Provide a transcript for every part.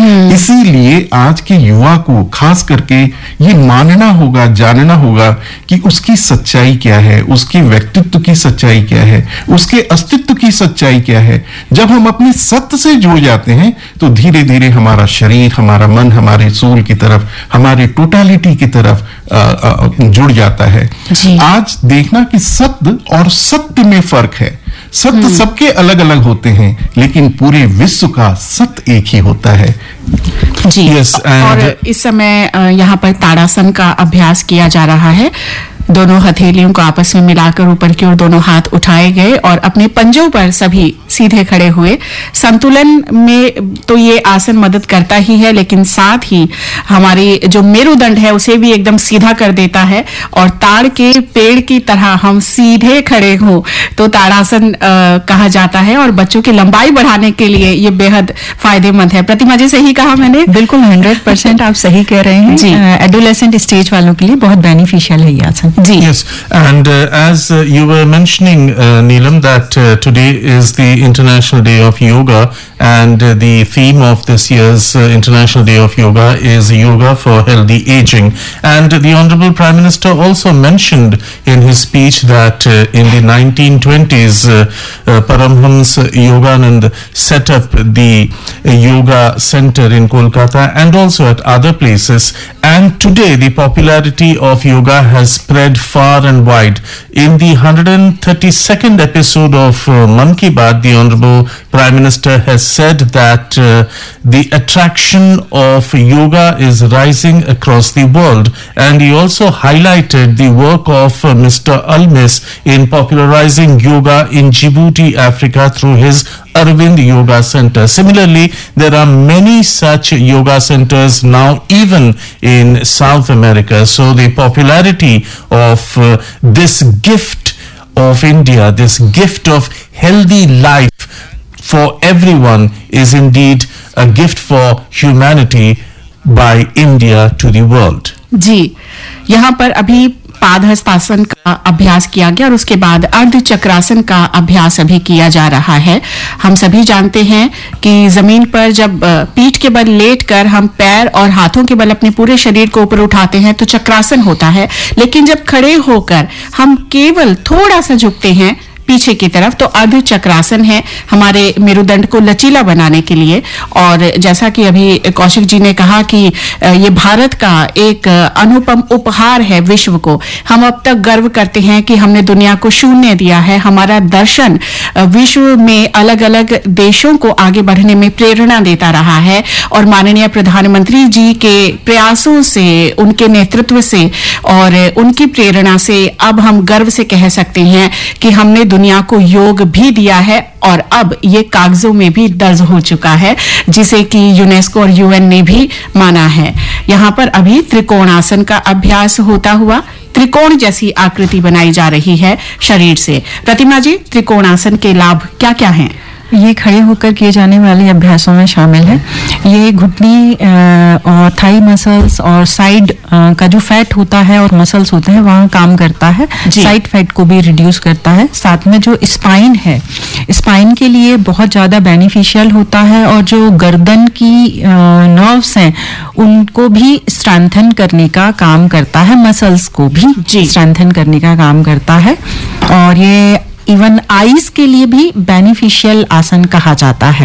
इसीलिए आज के युवा को खास करके ये मानना होगा, जानना होगा कि उसकी सच्चाई क्या है, उसके व्यक्तित्व की सच्चाई क्या है, उसके अस्तित्व की सच्चाई क्या है। जब हम अपने सत्य से जुड़ जाते हैं तो धीरे धीरे हमारा शरीर, हमारा मन, हमारे सोल की तरफ, हमारे टोटालिटी की तरफ जुड़ जाता है। आज देखना कि सत्य और सत्य में फर्क है। सत्य सबके अलग अलग होते हैं, लेकिन पूरे विश्व का सत्य एक ही होता है। जी। और इस समय यहाँ पर ताड़ासन का अभ्यास किया जा रहा है। दोनों हथेलियों को आपस में मिलाकर ऊपर की ओर दोनों हाथ उठाए गए और अपने पंजों पर सभी सीधे खड़े हुए। संतुलन में तो ये आसन मदद करता ही है, लेकिन साथ ही हमारी जो मेरुदंड है उसे भी एकदम सीधा कर देता है। और ताड़ के पेड़ की तरह हम सीधे खड़े हों तो ताड़ासन कहा जाता है, और बच्चों की लंबाई बढ़ाने के लिए ये बेहद फायदेमंद है। प्रतिमा जी, सही कहा मैंने? बिल्कुल 100% आप सही कह रहे हैं जी। एडोलेसेंट स्टेज वालों के लिए बहुत बेनिफिशियल है ये आसन। Yes, and as you were mentioning, Neelam, that today is the International Day of Yoga, and the theme of this year's International Day of Yoga is Yoga for Healthy Aging. And the Honorable Prime Minister also mentioned in his speech that in the 1920s, Paramhans Yoganand set up the Yoga Center in Kolkata and also at other places. And today the popularity of yoga has spread far and wide. In the 132nd episode of Mann Ki Baat, the Honorable Prime Minister has said that the attraction of yoga is rising across the world, and he also highlighted the work of Mr. Almis in popularizing yoga in Djibouti, Africa through his Arvind Yoga Center. Similarly, there are many such yoga centers now even in South America. So the popularity of this gift of India, this gift of healthy life for everyone, is indeed a gift for humanity by India to the world. जी, यहाँ पर अभी पादहस्तासन का अभ्यास किया गया और उसके बाद अर्ध चक्रासन का अभ्यास अभी किया जा रहा है। हम सभी जानते हैं कि जमीन पर जब पीठ के बल लेटकर हम पैर और हाथों के बल अपने पूरे शरीर को ऊपर उठाते हैं तो चक्रासन होता है, लेकिन जब खड़े होकर हम केवल थोड़ा सा झुकते हैं पीछे की तरफ तो अर्ध चक्रासन है, हमारे मेरुदंड को लचीला बनाने के लिए। और जैसा कि अभी कौशिक जी ने कहा कि ये भारत का एक अनुपम उपहार है विश्व को। हम अब तक गर्व करते हैं कि हमने दुनिया को शून्य दिया है। हमारा दर्शन विश्व में अलग अलग देशों को आगे बढ़ने में प्रेरणा देता रहा है, और माननीय प्रधानमंत्री जी के प्रयासों से, उनके नेतृत्व से और उनकी प्रेरणा से अब हम गर्व से कह सकते हैं कि हमने दुनिया को योग भी दिया है, और अब ये कागजों में भी दर्ज हो चुका है, जिसे कि यूनेस्को और यूएन ने भी माना है। यहाँ पर अभी त्रिकोणासन का अभ्यास होता हुआ त्रिकोण जैसी आकृति बनाई जा रही है शरीर से। प्रतिमा जी, त्रिकोणासन के लाभ क्या क्या हैं? ये खड़े होकर किए जाने वाले अभ्यासों में शामिल है। ये घुटनी और थाई मसल्स और साइड का जो फैट होता है और मसल्स होते हैं वहाँ काम करता है। साइड फैट को भी रिड्यूस करता है। साथ में जो स्पाइन है, स्पाइन के लिए बहुत ज़्यादा बेनिफिशियल होता है, और जो गर्दन की नर्व्स हैं उनको भी स्ट्रेंथन करने का काम करता है, मसल्स को भी स्ट्रेंथन करने का काम करता है। और ये इवन आईज के लिए भी बेनिफिशियल आसन कहा जाता है।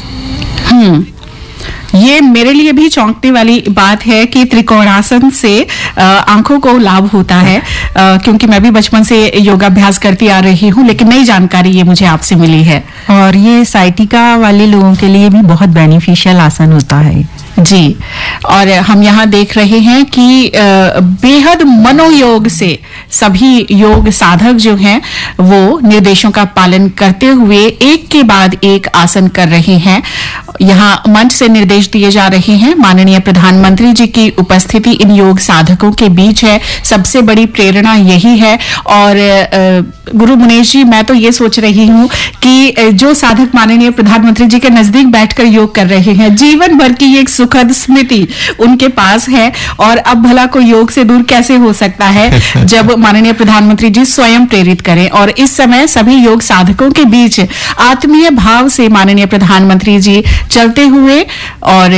ये मेरे लिए भी चौंकने वाली बात है कि त्रिकोणासन से आंखों को लाभ होता है, क्योंकि मैं भी बचपन से योगाभ्यास करती आ रही हूँ, लेकिन नई जानकारी ये मुझे आपसे मिली है। और ये साइटिका वाले लोगों के लिए भी बहुत बेनिफिशियल आसन होता है। जी, और हम यहाँ देख रहे हैं कि बेहद मनोयोग से सभी योग साधक जो हैं वो निर्देशों का पालन करते हुए एक के बाद एक आसन कर रहे हैं। यहाँ मंच से निर्देश दिए जा रहे हैं। माननीय प्रधानमंत्री जी की उपस्थिति इन योग साधकों के बीच है, सबसे बड़ी प्रेरणा यही है। और गुरु मुनीश जी, मैं तो ये सोच रही हूँ कि जो साधक माननीय प्रधानमंत्री जी के नजदीक बैठकर योग कर रहे हैं, जीवन भर की एक सुखद स्मृति उनके पास है, और अब भला कोई योग से दूर कैसे हो सकता है जब माननीय प्रधानमंत्री जी स्वयं प्रेरित करें। और इस समय सभी योग साधकों के बीच आत्मीय भाव से माननीय प्रधानमंत्री जी चलते हुए और